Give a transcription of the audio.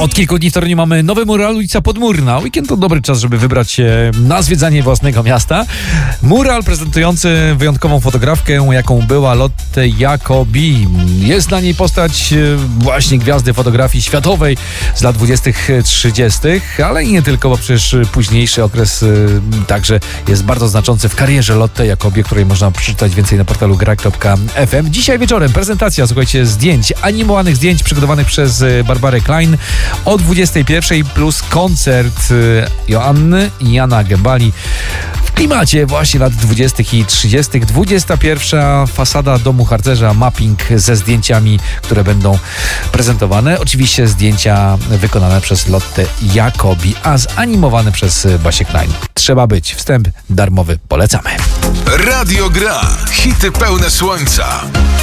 Od kilku dni w Toruniu mamy nowy mural, ulica Podmurna. Weekend to dobry czas, żeby wybrać się na zwiedzanie własnego miasta. Mural prezentujący wyjątkową fotografkę, jaką była Lotte Jacobi. Jest na niej postać właśnie gwiazdy fotografii światowej z lat 20-30, ale i nie tylko, bo przecież późniejszy okres także jest bardzo znaczący w karierze Lotte Jacobi, o której można przeczytać więcej na portalu gra.fm. Dzisiaj wieczorem prezentacja, słuchajcie, zdjęć, animowanych zdjęć przygotowanych przez Barbarę Klein o 21:00 plus koncert Joanny i Jana Gębali w klimacie właśnie lat 20. i 30. 21:00 fasada domu harcerza, mapping ze zdjęciami, które będą prezentowane. Oczywiście zdjęcia wykonane przez Lotte Jacobi, a zanimowane przez Basię Klein. Trzeba być. Wstęp darmowy. Polecamy. Radio Gra. Hity pełne słońca.